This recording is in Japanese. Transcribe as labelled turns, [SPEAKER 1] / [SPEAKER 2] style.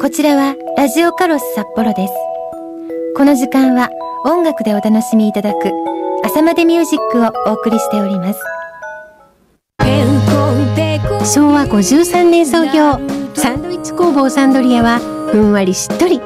[SPEAKER 1] こちらはラジオカロス札幌です。この時間は音楽でお楽しみいただく朝までミュージックをお送りしております。昭和53年創業、サンドイッチ工房サンドリアはふんわりしっとり